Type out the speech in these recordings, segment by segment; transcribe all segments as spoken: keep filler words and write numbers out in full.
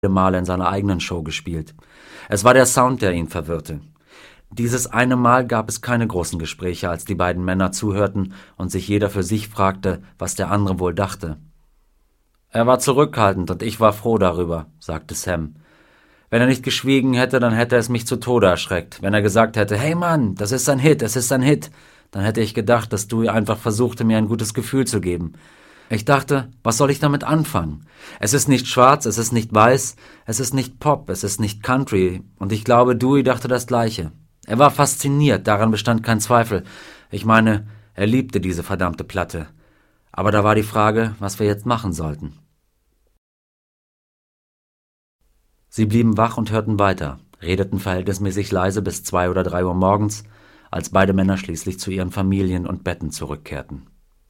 Male in seiner eigenen Show gespielt. Es war der Sound, der ihn verwirrte. Dieses eine Mal gab es keine großen Gespräche, als die beiden Männer zuhörten und sich jeder für sich fragte, was der andere wohl dachte. »Er war zurückhaltend und ich war froh darüber«, sagte Sam. »Wenn er nicht geschwiegen hätte, dann hätte es mich zu Tode erschreckt. Wenn er gesagt hätte, hey Mann, das ist ein Hit, es ist ein Hit, dann hätte ich gedacht, dass Dewey einfach versuchte, mir ein gutes Gefühl zu geben. Ich dachte, was soll ich damit anfangen? Es ist nicht schwarz, es ist nicht weiß, es ist nicht Pop, es ist nicht Country. Und ich glaube, Dewey dachte das Gleiche. Er war fasziniert, daran bestand kein Zweifel. Ich meine, er liebte diese verdammte Platte. Aber da war die Frage, was wir jetzt machen sollten.« Sie blieben wach und hörten weiter, redeten verhältnismäßig leise bis zwei oder drei Uhr morgens, als beide Männer schließlich zu ihren Familien und Betten zurückkehrten.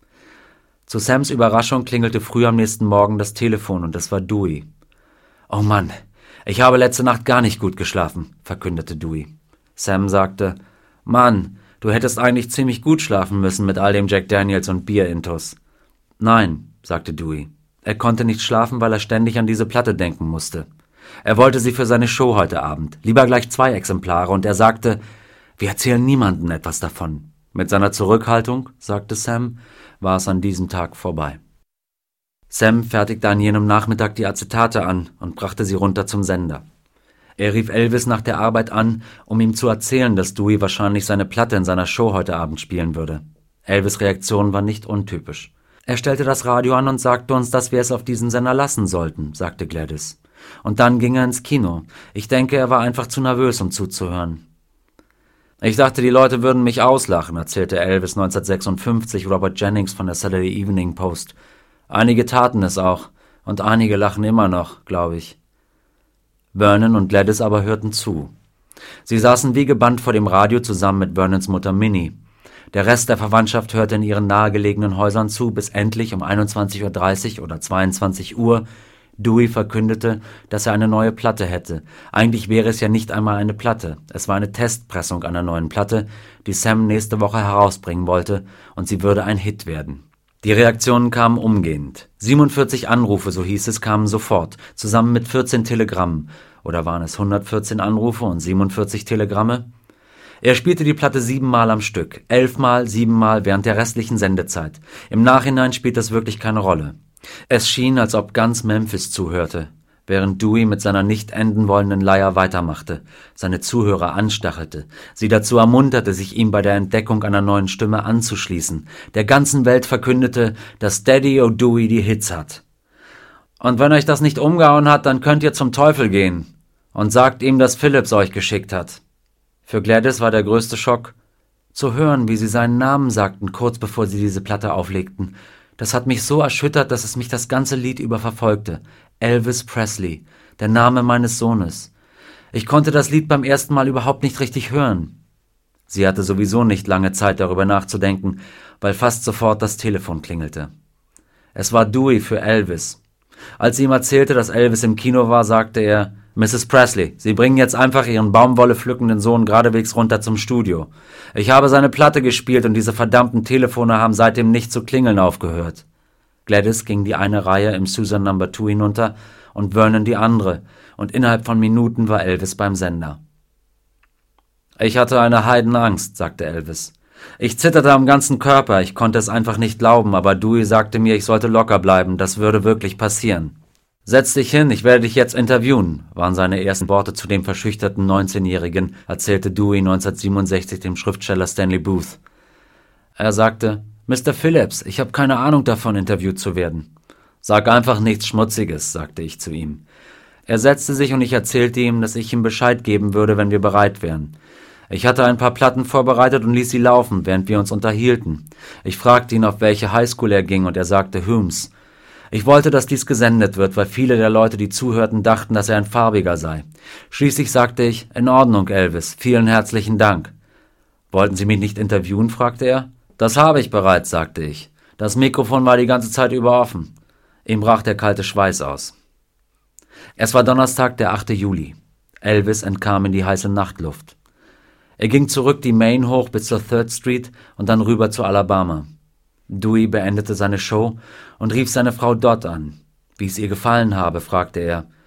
Zu Sams Überraschung klingelte früh am nächsten Morgen das Telefon und es war Dewey. »Oh Mann, ich habe letzte Nacht gar nicht gut geschlafen«, verkündete Dewey. Sam sagte, »Mann, du hättest eigentlich ziemlich gut schlafen müssen mit all dem Jack Daniels und Bier-Intus.« »Nein«, sagte Dewey. Er konnte nicht schlafen, weil er ständig an diese Platte denken musste. Er wollte sie für seine Show heute Abend, lieber gleich zwei Exemplare, und er sagte, »Wir erzählen niemandem etwas davon.« Mit seiner Zurückhaltung, sagte Sam, war es an diesem Tag vorbei. Sam fertigte an jenem Nachmittag die Acetate an und brachte sie runter zum Sender. Er rief Elvis nach der Arbeit an, um ihm zu erzählen, dass Dewey wahrscheinlich seine Platte in seiner Show heute Abend spielen würde. Elvis' Reaktion war nicht untypisch. Er stellte das Radio an und sagte uns, dass wir es auf diesen Sender lassen sollten, sagte Gladys. Und dann ging er ins Kino. Ich denke, er war einfach zu nervös, um zuzuhören. »Ich dachte, die Leute würden mich auslachen«, erzählte Elvis neunzehnhundertsechsundfünfzig Robert Jennings von der Saturday Evening Post. »Einige taten es auch, und einige lachen immer noch, glaube ich.« Vernon und Gladys aber hörten zu. Sie saßen wie gebannt vor dem Radio zusammen mit Vernons Mutter Minnie. Der Rest der Verwandtschaft hörte in ihren nahegelegenen Häusern zu, bis endlich um einundzwanzig Uhr dreißig oder zweiundzwanzig Uhr Dewey verkündete, dass er eine neue Platte hätte. Eigentlich wäre es ja nicht einmal eine Platte. Es war eine Testpressung einer neuen Platte, die Sam nächste Woche herausbringen wollte, und sie würde ein Hit werden. Die Reaktionen kamen umgehend. siebenundvierzig Anrufe, so hieß es, kamen sofort, zusammen mit vierzehn Telegrammen. Oder waren es hundertvierzehn Anrufe und siebenundvierzig Telegramme? Er spielte die Platte siebenmal am Stück, elfmal, siebenmal während der restlichen Sendezeit. Im Nachhinein spielt das wirklich keine Rolle. Es schien, als ob ganz Memphis zuhörte, während Dewey mit seiner nicht enden wollenden Leier weitermachte, seine Zuhörer anstachelte, sie dazu ermunterte, sich ihm bei der Entdeckung einer neuen Stimme anzuschließen, der ganzen Welt verkündete, dass Daddy O'Dewey die Hits hat. »Und wenn euch das nicht umgehauen hat, dann könnt ihr zum Teufel gehen und sagt ihm, dass Phillips euch geschickt hat.« Für Gladys war der größte Schock, zu hören, wie sie seinen Namen sagten, kurz bevor sie diese Platte auflegten. Das hat mich so erschüttert, dass es mich das ganze Lied über verfolgte. Elvis Presley, der Name meines Sohnes. Ich konnte das Lied beim ersten Mal überhaupt nicht richtig hören. Sie hatte sowieso nicht lange Zeit, darüber nachzudenken, weil fast sofort das Telefon klingelte. Es war Dewey für Elvis. Als sie ihm erzählte, dass Elvis im Kino war, sagte er, »Misses Presley, Sie bringen jetzt einfach Ihren Baumwolle pflückenden Sohn geradewegs runter zum Studio. Ich habe seine Platte gespielt und diese verdammten Telefone haben seitdem nicht zu klingeln aufgehört.« Gladys ging die eine Reihe im Susan Number Two hinunter und Vernon die andere, und innerhalb von Minuten war Elvis beim Sender. »Ich hatte eine Heidenangst«, sagte Elvis. »Ich zitterte am ganzen Körper, ich konnte es einfach nicht glauben, aber Dewey sagte mir, ich sollte locker bleiben, das würde wirklich passieren.« »Setz dich hin, ich werde dich jetzt interviewen«, waren seine ersten Worte zu dem verschüchterten neunzehnjährigen, erzählte Dewey neunzehnhundertsiebenundsechzig dem Schriftsteller Stanley Booth. Er sagte, »Mister Phillips, ich habe keine Ahnung davon, interviewt zu werden.« »Sag einfach nichts Schmutziges«, sagte ich zu ihm. Er setzte sich und ich erzählte ihm, dass ich ihm Bescheid geben würde, wenn wir bereit wären. Ich hatte ein paar Platten vorbereitet und ließ sie laufen, während wir uns unterhielten. Ich fragte ihn, auf welche Highschool er ging, und er sagte Humes. Ich wollte, dass dies gesendet wird, weil viele der Leute, die zuhörten, dachten, dass er ein Farbiger sei. Schließlich sagte ich, »In Ordnung, Elvis, vielen herzlichen Dank.« »Wollten Sie mich nicht interviewen?« fragte er. »Das habe ich bereits«, sagte ich. Das Mikrofon war die ganze Zeit über offen. Ihm brach der kalte Schweiß aus. Es war Donnerstag, der achte Juli. Elvis entkam in die heiße Nachtluft. Er ging zurück die Main hoch bis zur Third Street und dann rüber zu Alabama. Dewey beendete seine Show und rief seine Frau Dot an. Wie es ihr gefallen habe, fragte er.